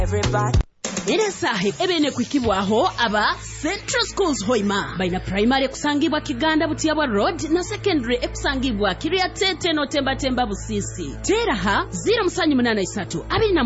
Everybody. Ere sahi ebene kwikibwaho aba Central Schools Hoima baina primary kusangibwa Kiganda Butiyabwa Road na secondary ekusangibwa Kiriatete no Temba Busisi. Teraha 083